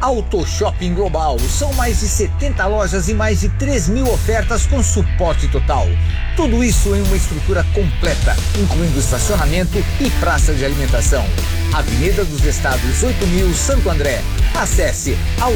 Auto Shopping Global. São mais de 70 lojas e mais de 3.000 ofertas com suporte total. Tudo isso em uma estrutura completa, incluindo estacionamento e praça de alimentação. Avenida dos Estados 8.000, Santo André. Acesse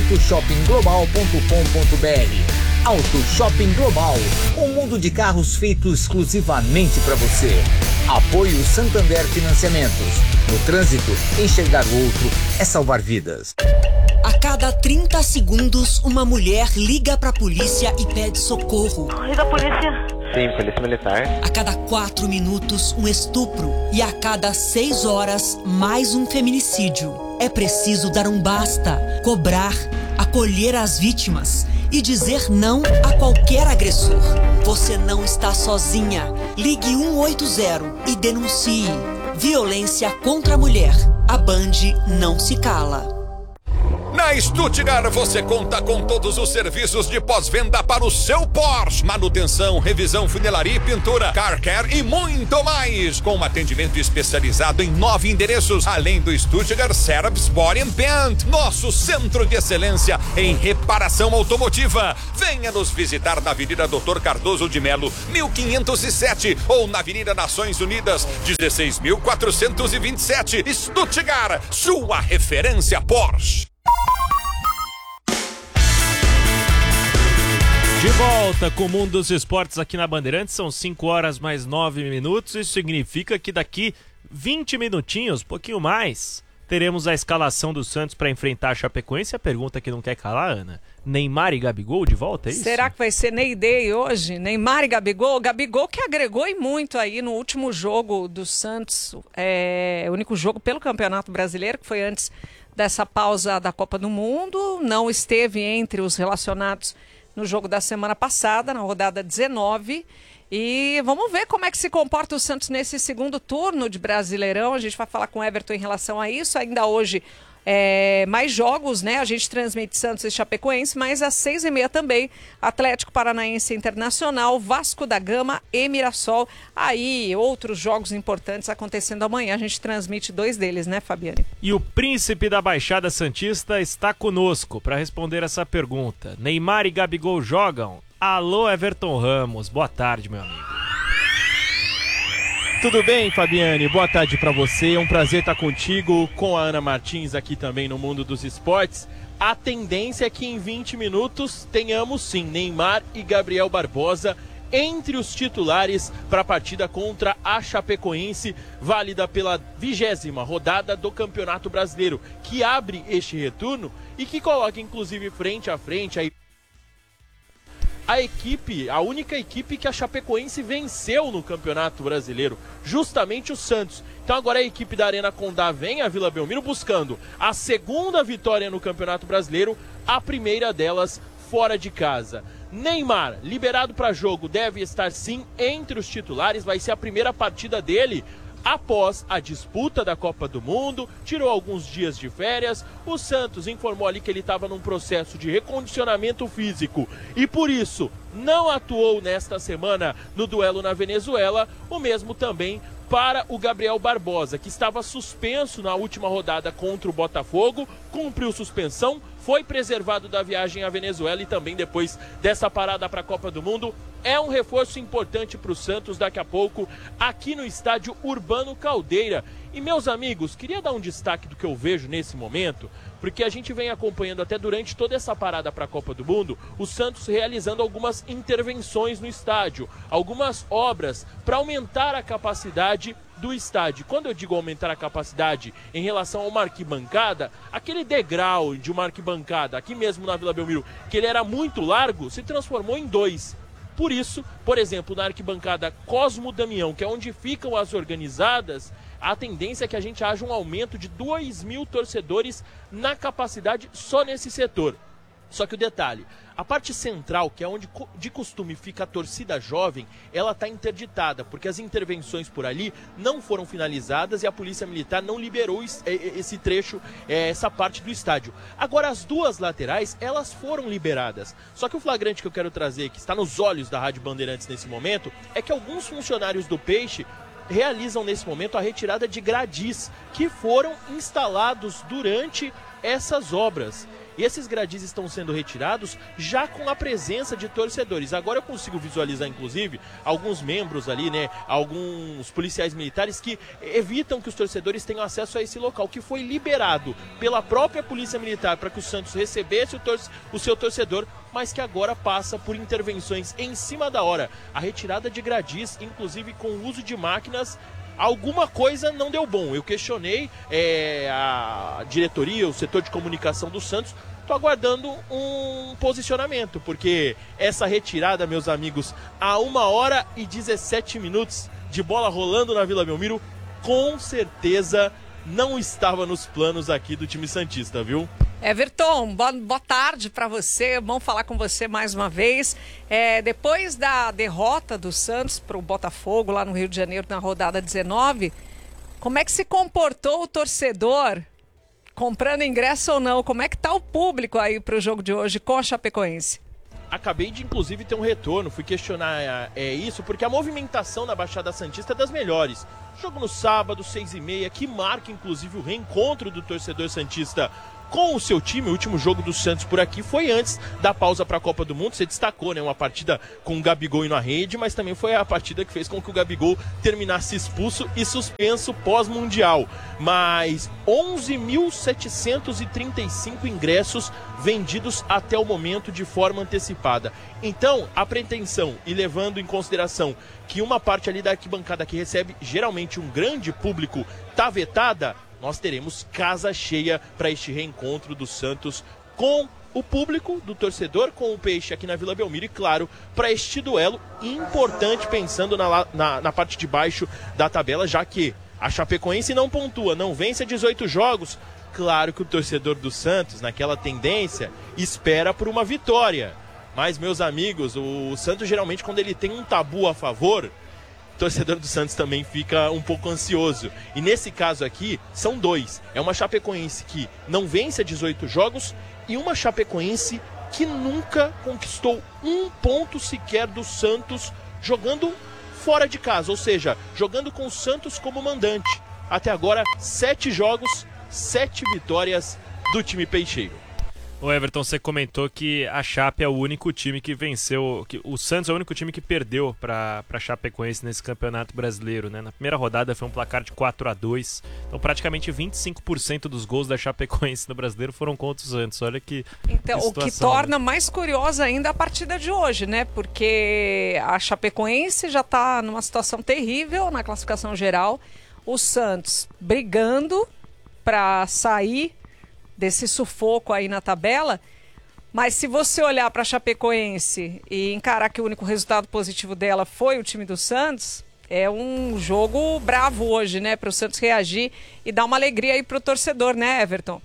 autoshoppingglobal.com.br. Auto Shopping Global, um mundo de carros feito exclusivamente para você. Apoio Santander Financiamentos. No trânsito, enxergar o outro é salvar vidas. A cada 30 segundos, uma mulher liga pra polícia e pede socorro. Liga a polícia. Sim, polícia militar. A cada 4 minutos, um estupro. E a cada 6 horas, mais um feminicídio. É preciso dar um basta, cobrar, acolher as vítimas e dizer não a qualquer agressor. Você não está sozinha. Ligue 180 e denuncie. Violência contra a mulher. A Band não se cala. Na Stuttgart você conta com todos os serviços de pós-venda para o seu Porsche. Manutenção, revisão, funilaria e pintura, car care e muito mais. Com atendimento especializado em 9 endereços, além do Stuttgart Service Body and Paint, nosso centro de excelência em reparação automotiva. Venha nos visitar na Avenida Dr. Cardoso de Melo, 1507 ou na Avenida Nações Unidas, 16.427. Stuttgart, sua referência Porsche. De volta com o Mundo dos Esportes aqui na Bandeirantes, são 5 horas mais 9 minutos, isso significa que daqui 20 minutinhos, pouquinho mais, teremos a escalação do Santos para enfrentar a Chapecoense. A pergunta que não quer calar, Ana, Neymar e Gabigol de volta, é isso? Será que vai ser Ney Day hoje? Neymar e Gabigol? Gabigol que agregou e muito aí no último jogo do Santos, o único jogo pelo Campeonato Brasileiro, que foi antes dessa pausa da Copa do Mundo, não esteve entre os relacionados no jogo da semana passada, na rodada 19. E vamos ver como é que se comporta o Santos nesse segundo turno de Brasileirão. A gente vai falar com o Everton em relação a isso. Ainda hoje, mais jogos, né? A gente transmite Santos e Chapecoense, mas às 6h30 também, Atlético Paranaense Internacional, Vasco da Gama e Mirassol. Aí, outros jogos importantes acontecendo amanhã. A gente transmite 2 deles, né, Fabiane? E o príncipe da Baixada Santista está conosco para responder essa pergunta. Neymar e Gabigol jogam? Alô, Everton Ramos. Boa tarde, meu amigo. Tudo bem, Fabiane? Boa tarde para você. É um prazer estar contigo, com a Ana Martins aqui também no Mundo dos Esportes. A tendência é que em 20 minutos tenhamos sim Neymar e Gabriel Barbosa entre os titulares para a partida contra a Chapecoense, válida pela 20ª rodada do Campeonato Brasileiro, que abre este retorno e que coloca inclusive frente a frente a única equipe que a Chapecoense venceu no Campeonato Brasileiro, justamente o Santos. Então agora a equipe da Arena Condá vem à Vila Belmiro buscando a 2ª vitória no Campeonato Brasileiro, a primeira delas fora de casa. Neymar, liberado para jogo, deve estar sim entre os titulares, vai ser a primeira partida dele após a disputa da Copa do Mundo, tirou alguns dias de férias. O Santos informou ali que ele estava num processo de recondicionamento físico e por isso não atuou nesta semana no duelo na Venezuela. O mesmo também para o Gabriel Barbosa, que estava suspenso na última rodada contra o Botafogo, cumpriu suspensão, foi preservado da viagem à Venezuela e também depois dessa parada para a Copa do Mundo. É um reforço importante para o Santos daqui a pouco aqui no estádio Urbano Caldeira. E meus amigos, queria dar um destaque do que eu vejo nesse momento, porque a gente vem acompanhando até durante toda essa parada para a Copa do Mundo, o Santos realizando algumas intervenções no estádio, algumas obras para aumentar a capacidade do estádio. Quando eu digo aumentar a capacidade em relação a uma arquibancada, aquele degrau de uma arquibancada aqui mesmo na Vila Belmiro, que ele era muito largo, se transformou em 2. Por isso, por exemplo, na arquibancada Cosmo Damião, que é onde ficam as organizadas, a tendência é que a gente haja um aumento de 2.000 torcedores na capacidade só nesse setor. Só que o detalhe, a parte central, que é onde de costume fica a torcida jovem, ela está interditada, porque as intervenções por ali não foram finalizadas e a Polícia Militar não liberou esse trecho, essa parte do estádio. Agora, as 2 laterais, elas foram liberadas. Só que o flagrante que eu quero trazer, que está nos olhos da Rádio Bandeirantes nesse momento, é que alguns funcionários do Peixe realizam nesse momento a retirada de gradis que foram instalados durante essas obras. E esses gradis estão sendo retirados já com a presença de torcedores. Agora eu consigo visualizar, inclusive, alguns membros ali, né, alguns policiais militares que evitam que os torcedores tenham acesso a esse local, que foi liberado pela própria Polícia Militar para que o Santos recebesse o seu torcedor, mas que agora passa por intervenções em cima da hora. A retirada de gradis, inclusive com o uso de máquinas, alguma coisa não deu bom. Eu questionei a diretoria, o setor de comunicação do Santos. Estou aguardando um posicionamento, porque essa retirada, meus amigos, a 1h17 de bola rolando na Vila Belmiro, com certeza não estava nos planos aqui do time santista, viu? Everton, boa tarde para você, bom falar com você mais uma vez. Depois da derrota do Santos para o Botafogo lá no Rio de Janeiro na rodada 19, como é que se comportou o torcedor, comprando ingresso ou não? Como é que tá o público aí para o jogo de hoje com a Chapecoense? Acabei de, inclusive, ter um retorno, fui questionar isso, porque a movimentação na Baixada Santista é das melhores. Jogo no sábado, 6h30, que marca, inclusive, o reencontro do torcedor santista com o seu time. O último jogo do Santos por aqui foi antes da pausa para a Copa do Mundo. Você destacou, né, uma partida com o Gabigol indo à rede, mas também foi a partida que fez com que o Gabigol terminasse expulso e suspenso pós-mundial. Mas 11.735 ingressos vendidos até o momento de forma antecipada. Então, a pretensão, e levando em consideração que uma parte ali da arquibancada que recebe geralmente um grande público tá vetada, nós teremos casa cheia para este reencontro do Santos com o público, do torcedor, com o Peixe aqui na Vila Belmiro e, claro, para este duelo importante, pensando na parte de baixo da tabela, já que a Chapecoense não pontua, não vence a 18 jogos. Claro que o torcedor do Santos, naquela tendência, espera por uma vitória. Mas, meus amigos, o Santos geralmente, quando ele tem um tabu a favor, o torcedor do Santos também fica um pouco ansioso. E nesse caso aqui, são dois. É uma Chapecoense que não vence a 18 jogos e uma Chapecoense que nunca conquistou um ponto sequer do Santos jogando fora de casa. Ou seja, jogando com o Santos como mandante. Até agora, 7 jogos, 7 vitórias do time peixeiro. O Everton, você comentou que a Chape é o único time que venceu, que o Santos é o único time que perdeu para a Chapecoense nesse Campeonato Brasileiro, né? Na primeira rodada foi um placar de 4-2, então praticamente 25% dos gols da Chapecoense no Brasileiro foram contra o Santos. Olha que então, que o que torna mais curiosa ainda a partida de hoje, né? Porque a Chapecoense já está numa situação terrível na classificação geral, o Santos brigando para sair desse sufoco aí na tabela, mas se você olhar para a Chapecoense e encarar que o único resultado positivo dela foi o time do Santos, é um jogo bravo hoje, né, para o Santos reagir e dar uma alegria aí para o torcedor, né, Everton?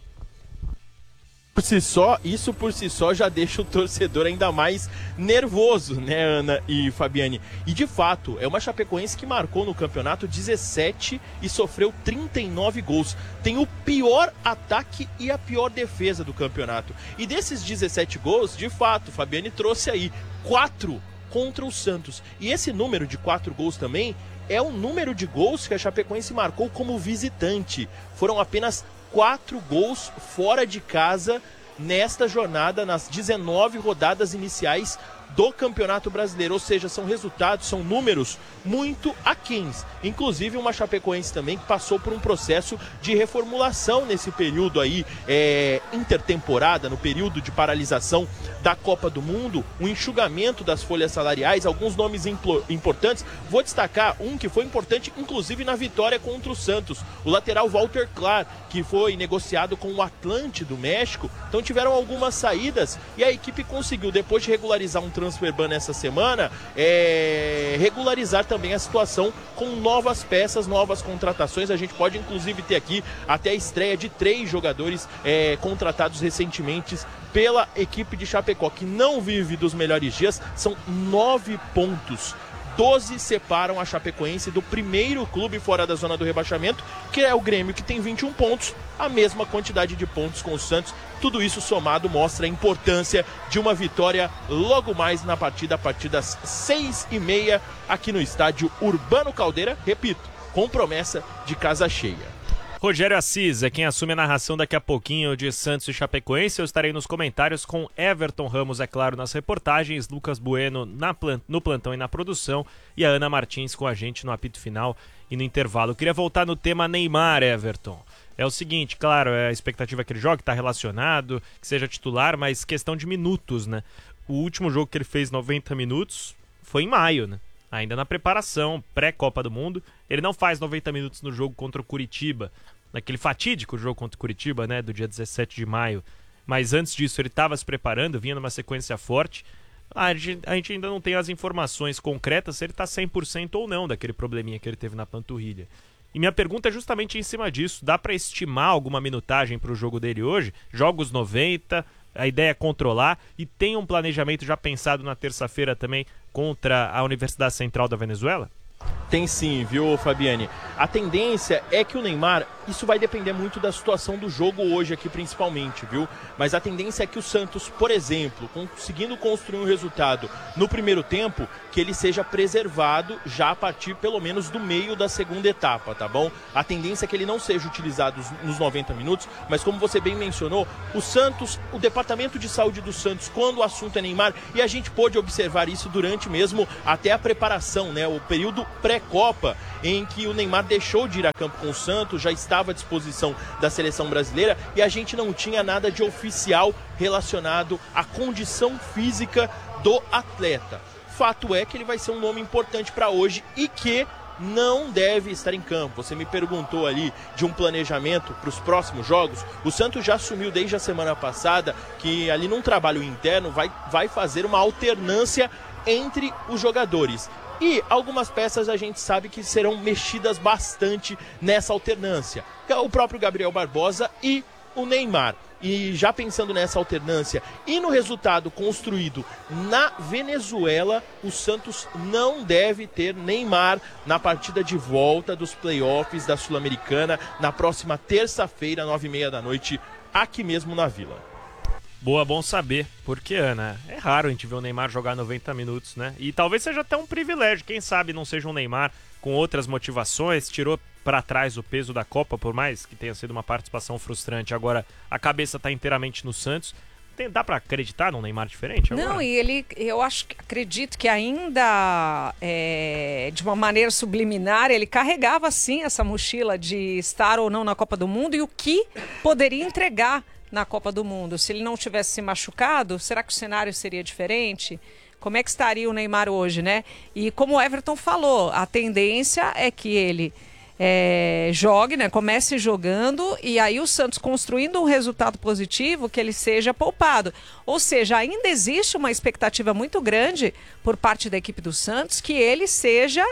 Isso por si só já deixa o torcedor ainda mais nervoso, né, Ana e Fabiane? E de fato, é uma Chapecoense que marcou no campeonato 17 e sofreu 39 gols. Tem o pior ataque e a pior defesa do campeonato. E desses 17 gols, de fato, Fabiane trouxe aí 4 contra o Santos. E esse número de 4 gols também é o número de gols que a Chapecoense marcou como visitante. Foram apenas 4 gols fora de casa nesta jornada, nas 19 rodadas iniciais do Campeonato Brasileiro, ou seja, são resultados, são números muito aquéns. Inclusive uma Chapecoense também que passou por um processo de reformulação nesse período aí, intertemporada, no período de paralisação da Copa do Mundo, um enxugamento das folhas salariais, alguns nomes importantes. Vou destacar um que foi importante, inclusive na vitória contra o Santos, o lateral Walter Clar, que foi negociado com o Atlante do México. Então tiveram algumas saídas e a equipe conseguiu, depois de regularizar um transfer ban essa semana, regularizar também a situação com novas peças, novas contratações. A gente pode inclusive ter aqui até a estreia de 3 jogadores contratados recentemente pela equipe de Chapecó, que não vive dos melhores dias. São 9 pontos. 12 separam a Chapecoense do primeiro clube fora da zona do rebaixamento, que é o Grêmio, que tem 21 pontos, a mesma quantidade de pontos com o Santos. Tudo isso somado mostra a importância de uma vitória logo mais na partida, a partir das 6h30, aqui no estádio Urbano Caldeira, repito, com promessa de casa cheia. Rogério Assis é quem assume a narração daqui a pouquinho de Santos e Chapecoense. Eu estarei nos comentários com Everton Ramos, é claro, nas reportagens, Lucas Bueno no plantão e na produção, e a Ana Martins com a gente no apito final e no intervalo. Eu queria voltar no tema Neymar, Everton. É o seguinte, claro, é a expectativa que ele jogue, está relacionado, que seja titular, mas questão de minutos, né? O último jogo que ele fez 90 minutos foi em maio, né? Ainda na preparação, pré-Copa do Mundo. Ele não faz 90 minutos no jogo contra o Curitiba, naquele fatídico jogo contra o Curitiba, né, do dia 17 de maio. Mas antes disso ele estava se preparando, vinha numa sequência forte. A gente ainda não tem as informações concretas se ele está 100% ou não daquele probleminha que ele teve na panturrilha. E minha pergunta é justamente em cima disso. Dá para estimar alguma minutagem para o jogo dele hoje? Jogos 90, a ideia é controlar, e tem um planejamento já pensado na terça-feira também contra a Universidade Central da Venezuela? Tem sim, viu, Fabiane? A tendência é que o Neymar, isso vai depender muito da situação do jogo hoje aqui principalmente, viu? Mas a tendência é que o Santos, por exemplo, conseguindo construir um resultado no primeiro tempo, que ele seja preservado já a partir pelo menos do meio da segunda etapa, tá bom? A tendência é que ele não seja utilizado nos 90 minutos, mas como você bem mencionou, o Santos, o departamento de saúde do Santos, quando o assunto é Neymar, e a gente pôde observar isso durante mesmo até a preparação, né? O período pré-Copa, em que o Neymar deixou de ir a campo com o Santos, já estava à disposição da seleção brasileira e a gente não tinha nada de oficial relacionado à condição física do atleta. Fato é que ele vai ser um nome importante para hoje e que não deve estar em campo. Você me perguntou ali de um planejamento para os próximos jogos. O Santos já assumiu desde a semana passada que ali num trabalho interno vai fazer uma alternância entre os jogadores. E algumas peças a gente sabe que serão mexidas bastante nessa alternância. O próprio Gabriel Barbosa e o Neymar. E já pensando nessa alternância e no resultado construído na Venezuela, o Santos não deve ter Neymar na partida de volta dos playoffs da Sul-Americana na próxima terça-feira, 9h30 da noite, aqui mesmo na Vila. Boa, bom saber, porque, Ana, é raro a gente ver o Neymar jogar 90 minutos, né? E talvez seja até um privilégio, quem sabe não seja um Neymar com outras motivações, tirou para trás o peso da Copa, por mais que tenha sido uma participação frustrante. Agora a cabeça está inteiramente no Santos. Dá para acreditar num Neymar diferente agora? Não, e acredito que ainda de uma maneira subliminar, ele carregava sim essa mochila de estar ou não na Copa do Mundo e o que poderia entregar na Copa do Mundo. Se ele não tivesse se machucado, será que o cenário seria diferente? Como é que estaria o Neymar hoje, né? E como o Everton falou, a tendência é que ele jogue, né? Comece jogando e aí o Santos construindo um resultado positivo que ele seja poupado. Ou seja, ainda existe uma expectativa muito grande por parte da equipe do Santos que ele seja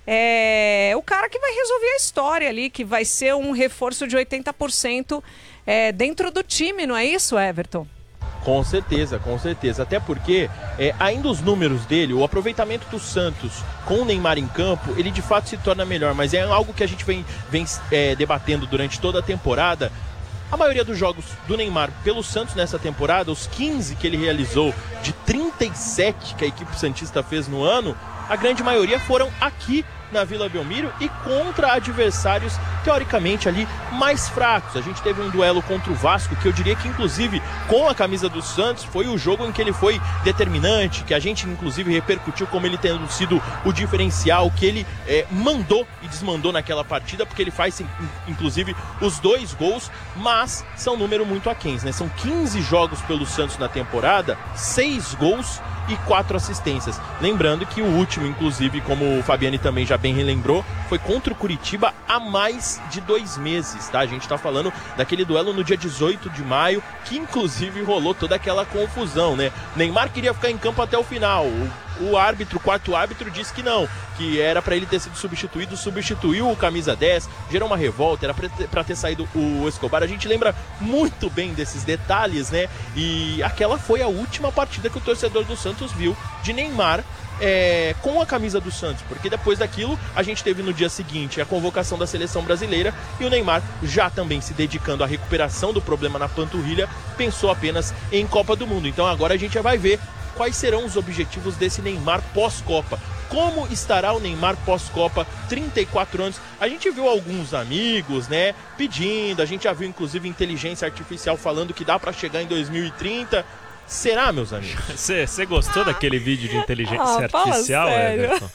o cara que vai resolver a história ali, que vai ser um reforço de 80% dentro do time, não é isso, Everton? Com certeza, com certeza. Até porque ainda os números dele, o aproveitamento do Santos com o Neymar em campo, ele de fato se torna melhor. Mas é algo que a gente vem debatendo durante toda a temporada. A maioria dos jogos do Neymar pelo Santos nessa temporada, os 15 que ele realizou de 37 que a equipe santista fez no ano, a grande maioria foram aqui na Vila Belmiro e contra adversários teoricamente ali mais fracos. A gente teve um duelo contra o Vasco, que eu diria que inclusive com a camisa do Santos foi o jogo em que ele foi determinante, que a gente inclusive repercutiu como ele tendo sido o diferencial, que ele mandou e desmandou naquela partida, porque ele faz inclusive os 2 gols, mas são número muito aquém, né? São 15 jogos pelo Santos na temporada, 6 gols e 4 assistências. Lembrando que o último, inclusive, como o Fabiane também já bem relembrou, foi contra o Curitiba há mais de 2 meses, tá? A gente tá falando daquele duelo no dia 18 de maio, que inclusive rolou toda aquela confusão, né? Neymar queria ficar em campo até o final. O quarto árbitro disse que não, que era para ele ter sido substituído, substituiu o camisa 10, gerou uma revolta, era para ter saído o Escobar. A gente lembra muito bem desses detalhes, né? E aquela foi a última partida que o torcedor do Santos viu de Neymar com a camisa do Santos, porque depois daquilo a gente teve no dia seguinte a convocação da seleção brasileira e o Neymar, já também se dedicando à recuperação do problema na panturrilha, pensou apenas em Copa do Mundo. Então agora a gente já vai ver quais serão os objetivos desse Neymar pós-Copa. como estará o Neymar pós-Copa, 34 anos. A gente viu alguns amigos, né, pedindo, a gente já viu inclusive inteligência artificial falando que dá para chegar em 2030. Será, meus amigos? Você gostou daquele vídeo de inteligência artificial, Everton?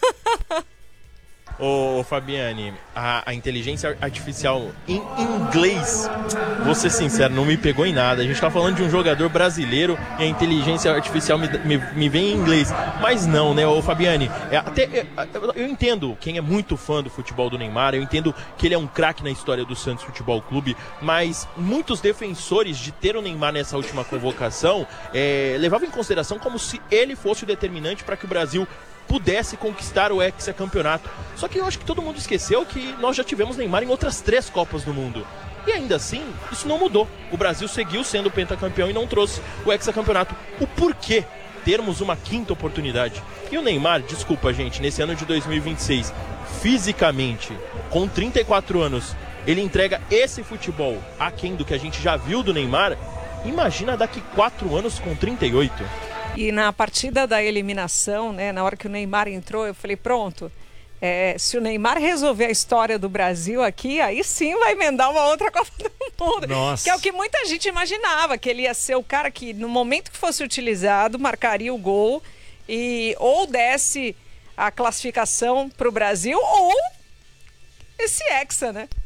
Ô Fabiane, a inteligência artificial em inglês, vou ser sincero, não me pegou em nada. A gente tá falando de um jogador brasileiro e a inteligência artificial me vem em inglês. Mas não, né, ô Fabiane? Eu entendo quem é muito fã do futebol do Neymar, eu entendo que ele é um craque na história do Santos Futebol Clube, mas muitos defensores de ter o Neymar nessa última convocação levavam em consideração como se ele fosse o determinante para que o Brasil pudesse conquistar o hexacampeonato. Só que eu acho que todo mundo esqueceu que nós já tivemos Neymar em outras 3 Copas do Mundo. E ainda assim, isso não mudou. O Brasil seguiu sendo pentacampeão e não trouxe o hexacampeonato. O porquê termos uma 5ª oportunidade? E o Neymar, desculpa gente, nesse ano de 2026, fisicamente, com 34 anos, ele entrega esse futebol aquém do que a gente já viu do Neymar. Imagina daqui 4 anos com 38. E na partida da eliminação, né, na hora que o Neymar entrou, eu falei, pronto, se o Neymar resolver a história do Brasil aqui, aí sim vai emendar uma outra Copa do Mundo. Nossa. Que é o que muita gente imaginava, que ele ia ser o cara que, no momento que fosse utilizado, marcaria o gol e ou desse a classificação para o Brasil, ou esse hexa, né?